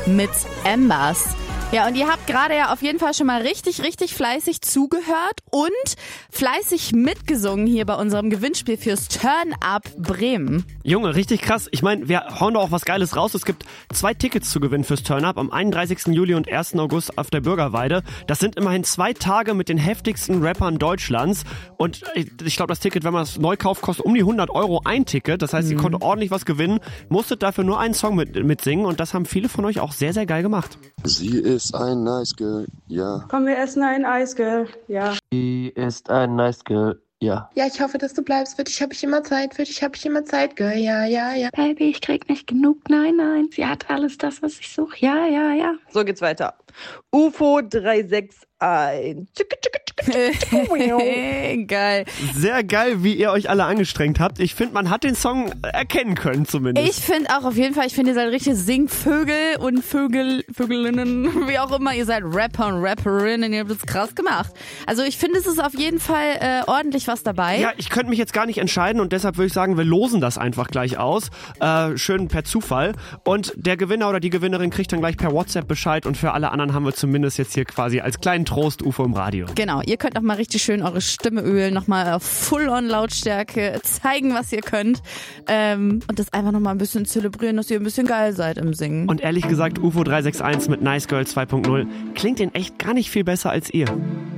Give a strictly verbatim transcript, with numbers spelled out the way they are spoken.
mit Embers. Ja, und ihr habt gerade ja auf jeden Fall schon mal richtig, richtig fleißig zugehört und fleißig mitgesungen hier bei unserem Gewinnspiel fürs Turn-Up Bremen. Junge, richtig krass. Ich meine, wir hauen da auch was Geiles raus. Es gibt zwei Tickets zu gewinnen fürs Turn-Up am einunddreißigsten Juli und ersten August auf der Bürgerweide. Das sind immerhin zwei Tage mit den heftigsten Rappern Deutschlands. Und ich glaube, das Ticket, wenn man es neu kauft, kostet um die hundert Euro ein Ticket. Das heißt, mhm. ihr konntet ordentlich was gewinnen, musstet dafür nur einen Song mit, mitsingen und das haben viele von euch auch sehr, sehr geil gemacht. Sie ist ein nice girl, ja. Komm, wir essen ein Eis, girl, ja. Sie ist ein nice girl, ja. Ja, ich hoffe, dass du bleibst. Für dich habe ich immer Zeit, für dich habe ich immer Zeit, girl, ja, ja, ja. Baby, ich krieg nicht genug, nein, nein. Sie hat alles das, was ich suche, ja, ja, ja. So geht's weiter. U F O drei sechs eins. Geil. Sehr geil, wie ihr euch alle angestrengt habt. Ich finde, man hat den Song erkennen können zumindest. Ich finde auch auf jeden Fall, ich finde, ihr seid richtig Singvögel und Vögel, Vögelinnen, wie auch immer. Ihr seid Rapper und Rapperinnen. Ihr habt das krass gemacht. Also ich finde, es ist auf jeden Fall äh, ordentlich was dabei. Ja, ich könnte mich jetzt gar nicht entscheiden und deshalb würde ich sagen, wir losen das einfach gleich aus. Äh, schön per Zufall. Und der Gewinner oder die Gewinnerin kriegt dann gleich per WhatsApp Bescheid und für alle anderen haben wir zumindest jetzt hier quasi als kleinen Trost U F O im Radio. Genau, ihr könnt noch mal richtig schön eure Stimme ölen, noch mal auf Full-on-Lautstärke zeigen, was ihr könnt ähm, und das einfach noch mal ein bisschen zelebrieren, dass ihr ein bisschen geil seid im Singen. Und ehrlich gesagt, U F O drei sechs eins mit Nice Girl zwei Punkt null klingt in echt gar nicht viel besser als ihr.